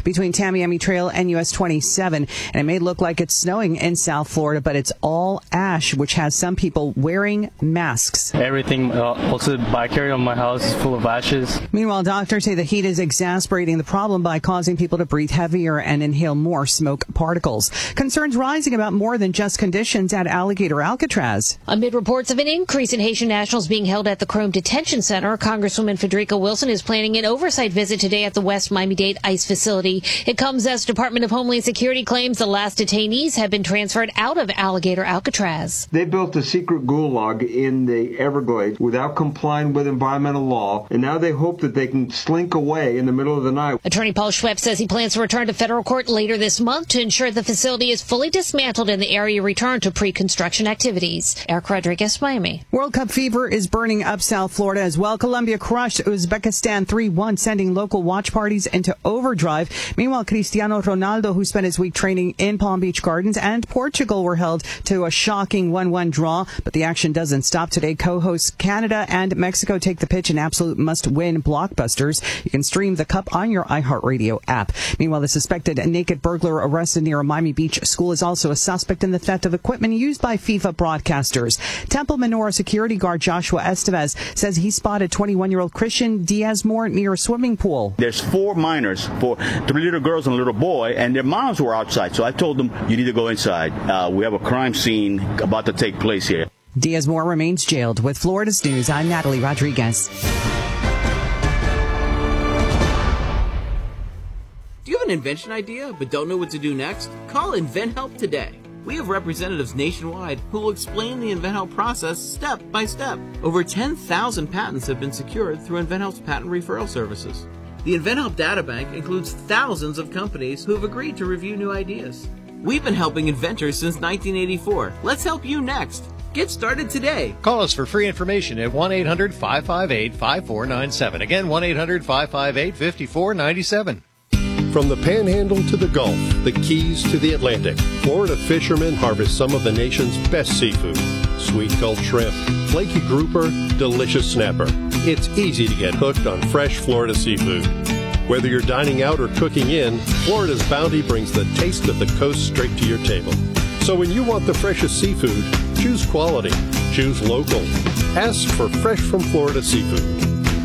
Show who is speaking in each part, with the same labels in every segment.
Speaker 1: between Tamiami Trail and US 27. And it may look like it's snowing in South Florida, but it's all ash, which has some people wearing masks.
Speaker 2: Everything, also the bike area of my house is full of ashes.
Speaker 1: Meanwhile, doctors say the heat is exacerbating the problem by causing people to breathe heavier and inhale more smoke particles. Concerns rising about more than just conditions at Alligator Alcatraz.
Speaker 3: Amid reports of an increase in Haitian nationals being held at the Chrome Detention Center, Congresswoman Federica Wilson is planning an oversight visit today at the West Miami-Dade ICE facility. It comes as Department of Homeland Security claims the last detainees have been transferred out of Alligator Alcatraz.
Speaker 4: They built a secret gulag in the Everglades without complying with environmental law, and now they hope that they can slink away in the middle of the night.
Speaker 3: Attorney Paul Schwepp says he plans to return to federal court later this month to ensure the facility is fully dismantled and the area returned to pre-construction activities. Eric Rodriguez, Miami.
Speaker 1: World Cup fever is burning up South Florida as well. Colombia crushed Uzbekistan 3-1, sending local watch parties into overdrive. Meanwhile, Cristiano Ronaldo, who spent his week training in Palm Beach Gardens, and Portugal were held to a shocking 1-1 draw. But the action doesn't stop today. Co-hosts Canada and Mexico take the pitch in absolute must-win blockbusters. You can stream the Cup on your iHeartRadio app. Meanwhile, the suspected naked burglar arrested near a Miami Beach school is also a suspect in the theft of equipment used by FIFA broadcasters. Temple Menorah security guard Joshua Estevez says he spotted 21-year-old Christian Diaz-Moore near a swimming pool.
Speaker 5: There's 4 minors, 3 little girls and a little boy, and their moms were outside. So I told them, you need to go inside. We have a crime scene about to take place here.
Speaker 1: Diaz-Moore remains jailed. With Florida's News, I'm Natalie Rodriguez.
Speaker 6: Do you have an invention idea but don't know what to do next? Call InventHelp today. We have representatives nationwide who will explain the InventHelp process step by step. Over 10,000 patents have been secured through InventHelp's patent referral services. The InventHelp databank includes thousands of companies who have agreed to review new ideas. We've been helping inventors since 1984. Let's help you next. Get started today.
Speaker 7: Call us for free information at 1-800-558-5497. Again, 1-800-558-5497.
Speaker 8: From the Panhandle to the Gulf, the Keys to the Atlantic, Florida fishermen harvest some of the nation's best seafood. Sweet Gulf shrimp, flaky grouper, delicious snapper. It's easy to get hooked on fresh Florida seafood. Whether you're dining out or cooking in, Florida's bounty brings the taste of the coast straight to your table. So when you want the freshest seafood, choose quality. Choose local. Ask for Fresh from Florida seafood.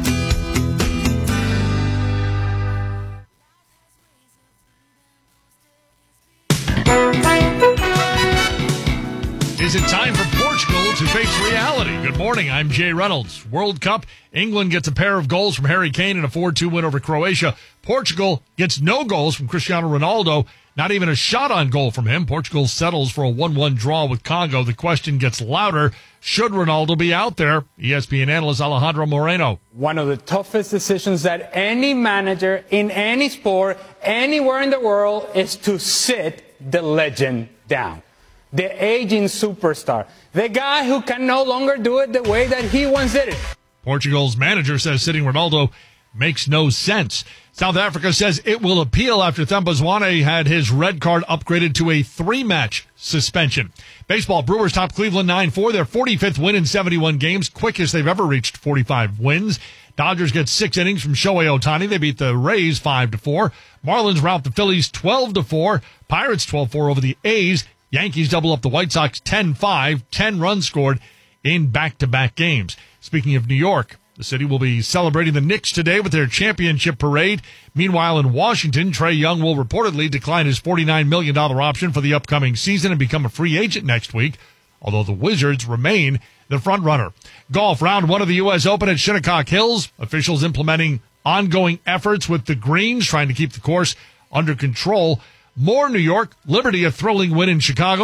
Speaker 9: Is it time for Portugal to face reality? Good morning, I'm Jay Reynolds. World Cup, England gets a pair of goals from Harry Kane in a 4-2 win over Croatia. Portugal gets no goals from Cristiano Ronaldo, not even a shot on goal from him. Portugal settles for a 1-1 draw with Congo. The question gets louder. Should Ronaldo be out there? ESPN analyst Alejandro Moreno.
Speaker 10: One of the toughest decisions that any manager in any sport, anywhere in the world, is to sit the legend down. The aging superstar. The guy who can no longer do it the way that he once did it.
Speaker 9: Portugal's manager says sitting Ronaldo makes no sense. South Africa says it will appeal after Themba Zwane had his red card upgraded to a 3-match suspension. Baseball, Brewers top Cleveland 9-4, their 45th win in 71 games, quickest they've ever reached 45 wins. Dodgers get 6 innings from Shohei Ohtani. They beat the Rays 5-4. Marlins rout the Phillies 12-4. Pirates 12-4 over the A's. Yankees double up the White Sox 10-5, 10 runs scored in back-to-back games. Speaking of New York, the city will be celebrating the Knicks today with their championship parade. Meanwhile, in Washington, Trae Young will reportedly decline his $49 million option for the upcoming season and become a free agent next week, although the Wizards remain the front-runner. Golf, round 1 of the U.S. Open at Shinnecock Hills. Officials implementing ongoing efforts with the greens, trying to keep the course under control. More New York. Liberty, a thrilling win in Chicago,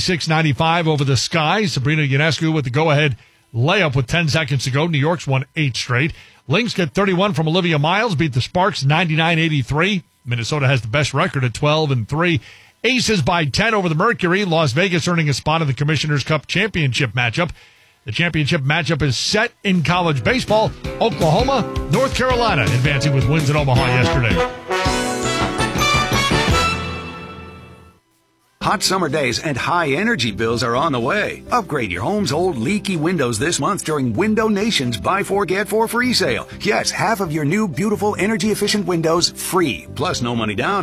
Speaker 9: 96-95 over the Sky. Sabrina Ionescu with the go-ahead layup with 10 seconds to go. New York's won 8 straight. Lynx get 31 from Olivia Miles, beat the Sparks 99-83. Minnesota has the best record at 12-3. Aces by 10 over the Mercury. Las Vegas earning a spot in the Commissioner's Cup championship matchup. The championship matchup is set in college baseball. Oklahoma, North Carolina advancing with wins in Omaha yesterday.
Speaker 11: Hot summer days and high energy bills are on the way. Upgrade your home's old leaky windows this month during Window Nation's Buy 4 Get 4 free sale. Yes, half of your new beautiful energy efficient windows free, plus no money down.